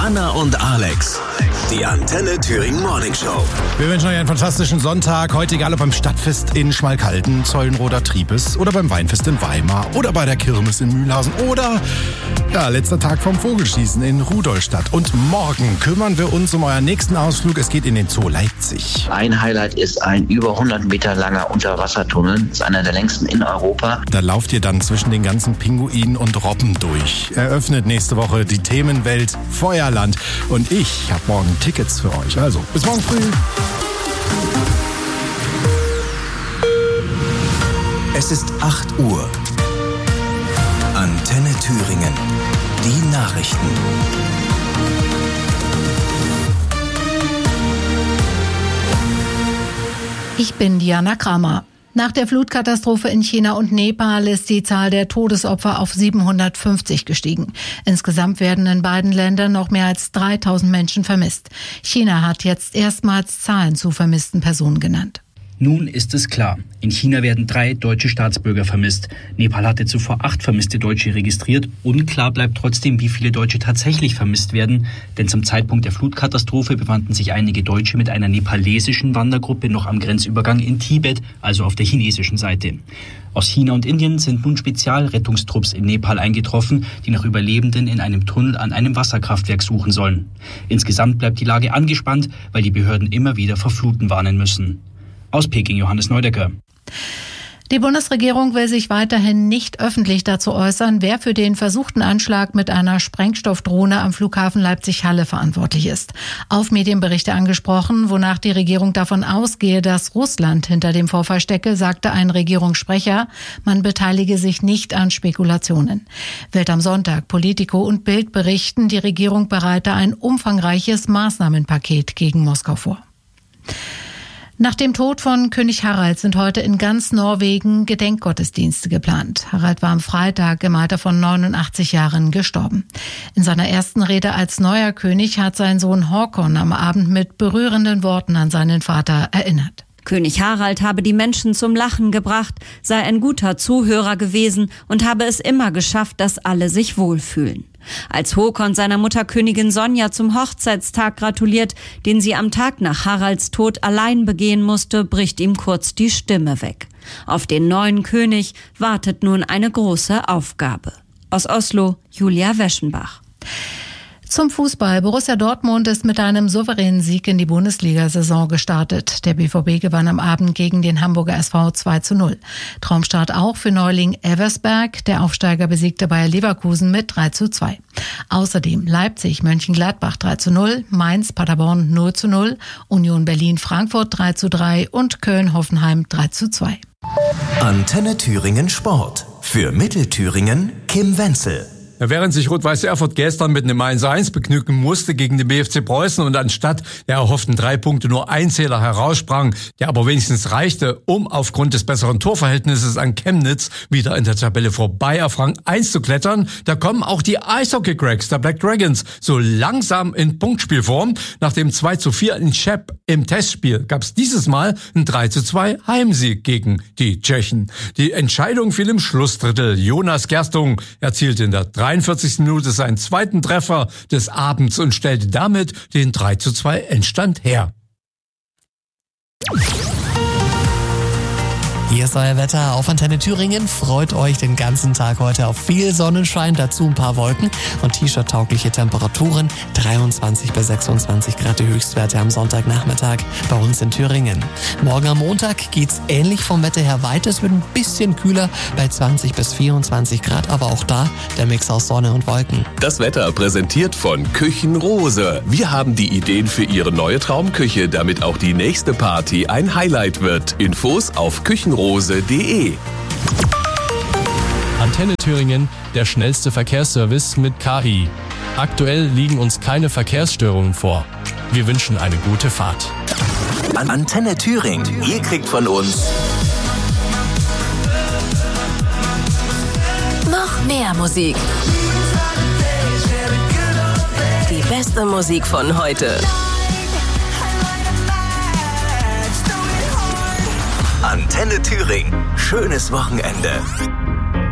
Anna und Alex. Die Antenne Thüringen Morning Show. Wir wünschen euch einen fantastischen Sonntag. Heute egal ob beim Stadtfest in Schmalkalden, Zeulenroder Triebes oder beim Weinfest in Weimar oder bei der Kirmes in Mühlhausen oder letzter Tag vom Vogelschießen in Rudolstadt. Und morgen kümmern wir uns um euren nächsten Ausflug. Es geht in den Zoo Leipzig. Ein Highlight ist ein über 100 Meter langer Unterwassertunnel. Das ist einer der längsten in Europa. Da lauft ihr dann zwischen den ganzen Pinguinen und Robben durch. Eröffnet nächste Woche die Themenwelt Feuerland. Und ich habe morgen Tickets für euch. Also, bis morgen früh. Es ist 8 Uhr. Antenne Thüringen. Die Nachrichten. Ich bin Diana Kramer. Nach der Flutkatastrophe in China und Nepal ist die Zahl der Todesopfer auf 750 gestiegen. Insgesamt werden in beiden Ländern noch mehr als 3000 Menschen vermisst. China hat jetzt erstmals Zahlen zu vermissten Personen genannt. Nun ist es klar. In China werden 3 deutsche Staatsbürger vermisst. Nepal hatte zuvor 8 vermisste Deutsche registriert. Unklar bleibt trotzdem, wie viele Deutsche tatsächlich vermisst werden. Denn zum Zeitpunkt der Flutkatastrophe befanden sich einige Deutsche mit einer nepalesischen Wandergruppe noch am Grenzübergang in Tibet, also auf der chinesischen Seite. Aus China und Indien sind nun Spezialrettungstrupps in Nepal eingetroffen, die nach Überlebenden in einem Tunnel an einem Wasserkraftwerk suchen sollen. Insgesamt bleibt die Lage angespannt, weil die Behörden immer wieder vor Fluten warnen müssen. Aus Peking, Johannes Neudecker. Die Bundesregierung will sich weiterhin nicht öffentlich dazu äußern, wer für den versuchten Anschlag mit einer Sprengstoffdrohne am Flughafen Leipzig-Halle verantwortlich ist. Auf Medienberichte angesprochen, wonach die Regierung davon ausgehe, dass Russland hinter dem Vorfall stecke, sagte ein Regierungssprecher, man beteilige sich nicht an Spekulationen. Welt am Sonntag, Politico und Bild berichten, die Regierung bereite ein umfangreiches Maßnahmenpaket gegen Moskau vor. Nach dem Tod von König Harald sind heute in ganz Norwegen Gedenkgottesdienste geplant. Harald war am Freitag im Alter von 89 Jahren gestorben. In seiner ersten Rede als neuer König hat sein Sohn Håkon am Abend mit berührenden Worten an seinen Vater erinnert. König Harald habe die Menschen zum Lachen gebracht, sei ein guter Zuhörer gewesen und habe es immer geschafft, dass alle sich wohlfühlen. Als Håkon seiner Mutter Königin Sonja zum Hochzeitstag gratuliert, den sie am Tag nach Haralds Tod allein begehen musste, bricht ihm kurz die Stimme weg. Auf den neuen König wartet nun eine große Aufgabe. Aus Oslo, Julia Weschenbach. Zum Fußball. Borussia Dortmund ist mit einem souveränen Sieg in die Bundesliga-Saison gestartet. Der BVB gewann am Abend gegen den Hamburger SV 2:0. Traumstart auch für Neuling Eversberg. Der Aufsteiger besiegte Bayer Leverkusen mit 3:2. Außerdem Leipzig Mönchengladbach 3:0, Mainz Paderborn 0:0, Union Berlin Frankfurt 3:3 und Köln Hoffenheim 3:2. Antenne Thüringen Sport. Für Mittelthüringen Kim Wenzel. Während sich Rot-Weiß Erfurt gestern mit einem 1:1 begnügen musste gegen den BFC Preußen und anstatt der erhofften 3 Punkte nur ein Zähler heraussprang, der aber wenigstens reichte, um aufgrund des besseren Torverhältnisses an Chemnitz wieder in der Tabelle vorbei auf Rang 1 zu klettern, da kommen auch die Eishockey-Cracks der Black Dragons so langsam in Punktspielform. Nach dem 2:4 in Cheb im Testspiel gab es dieses Mal einen 3:2 Heimsieg gegen die Tschechen. Die Entscheidung fiel im Schlussdrittel. Jonas Gerstung erzielte in der 43. Minute seinen zweiten Treffer des Abends und stellte damit den 3:2 Endstand her. Hier ist euer Wetter auf Antenne Thüringen. Freut euch den ganzen Tag heute auf viel Sonnenschein, dazu ein paar Wolken und T-Shirt-taugliche Temperaturen. 23 bis 26 Grad die Höchstwerte am Sonntagnachmittag bei uns in Thüringen. Morgen am Montag geht's ähnlich vom Wetter her weiter. Es wird ein bisschen kühler bei 20 bis 24 Grad, aber auch da der Mix aus Sonne und Wolken. Das Wetter präsentiert von Küchenrose. Wir haben die Ideen für Ihre neue Traumküche, damit auch die nächste Party ein Highlight wird. Infos auf küchenrose.de. Antenne Thüringen, der schnellste Verkehrsservice mit KI. Aktuell liegen uns keine Verkehrsstörungen vor. Wir wünschen eine gute Fahrt. Antenne Thüringen. Ihr kriegt von uns noch mehr Musik. Die beste Musik von heute. Antenne Thüringen. Schönes Wochenende.